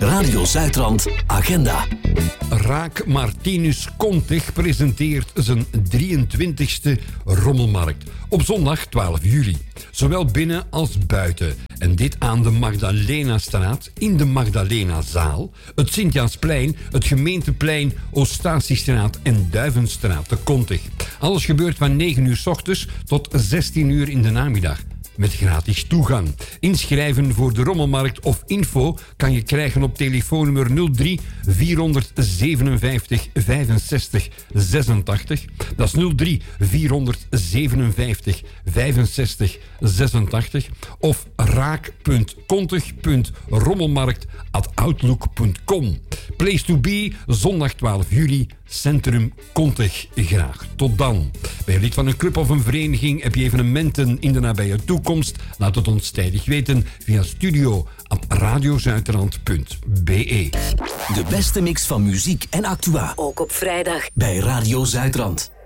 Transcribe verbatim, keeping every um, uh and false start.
Radio Zuidrand Agenda. Raak Martinus Contig presenteert zijn drieëntwintigste rommelmarkt. Op zondag twaalf juli. Zowel binnen als buiten. En dit aan de Magdalenastraat, in de Magdalenazaal, het Sint-Jaansplein, het Gemeenteplein, Oostatiestraat en Duivenstraat te Contig. Alles gebeurt van negen uur 's ochtends tot zestien uur in de namiddag. Met gratis toegang. Inschrijven voor de rommelmarkt of info kan je krijgen op telefoonnummer nul drie vierhonderdzevenenvijftig vijfenzestig zesentachtig. Dat is nul drie vierhonderdzevenenvijftig vijfenzestig zesentachtig. Of raak punt contig punt rommelmarkt at outlook punt com. Place to be, zondag twaalf juli, Centrum Contig. Graag. Tot dan. Ben je lid van een club of een vereniging? Heb je evenementen in de nabije toekomst? Laat het ons tijdig weten via studio at radiozuiderland punt be. De beste mix van muziek en actua. Ook op vrijdag. Bij Radio Zuidrand.